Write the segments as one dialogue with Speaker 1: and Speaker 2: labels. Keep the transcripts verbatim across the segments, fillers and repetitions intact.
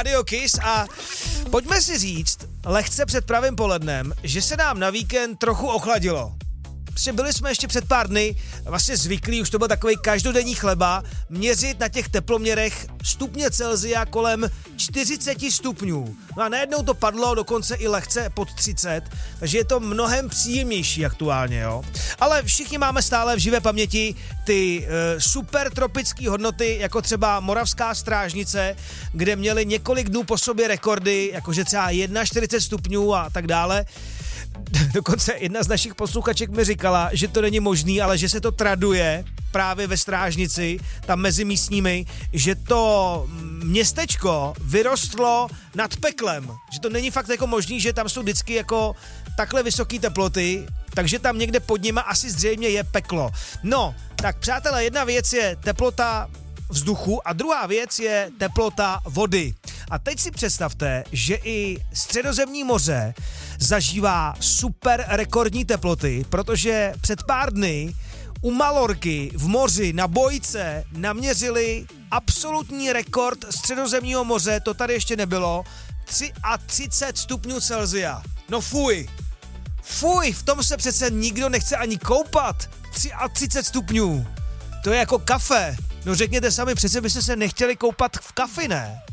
Speaker 1: Radio Kiss a pojďme si říct, lehce před pravým polednem, že se nám na víkend trochu ochladilo. Prostě byli jsme ještě před pár dny vlastně zvyklí, už to byl takový každodenní chleba, měřit na těch teploměrech stupně Celsia kolem čtyřicet stupňů. No a najednou to padlo dokonce i lehce pod třicet, takže je to mnohem příjemnější aktuálně, jo. Ale všichni máme stále v živé paměti ty e, super tropické hodnoty, jako třeba Moravská Strážnice, kde měli několik dnů po sobě rekordy, jakože třeba čtyřicet jedna stupňů a tak dále. Dokonce jedna z našich posluchaček mi říkala, že to není možný, ale že se to traduje právě ve Strážnici, tam mezi místními, že to městečko vyrostlo nad peklem. Že to není fakt jako možný, že tam jsou vždycky jako takhle vysoké teploty, takže tam někde pod nima asi zřejmě je peklo. No, tak přátelé, jedna věc je teplota vzduchu a druhá věc je teplota vody. A teď si představte, že i Středozemní moře zažívá super rekordní teploty, protože před pár dny u Malorky v moři na Bojce naměřili absolutní rekord Středozemního moře, to tady ještě nebylo, třicet tři stupňů Celsia. No fuj, fuj, v tom se přece nikdo nechce ani koupat, třicet tři stupňů, to je jako kafe. No řekněte sami, přece byste se nechtěli koupat v kafi, ne?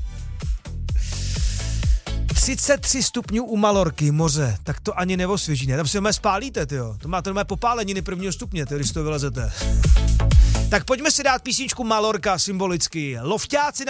Speaker 1: třicet tři stupňů u Malorky, moře, tak to ani neosvěží, ne? Tam si mé spálíte, tyjo. To máte mé popáleniny prvního stupně, tyjo, když to vylezete. Tak pojďme si dát písničku Malorka symbolicky. Lofťáci na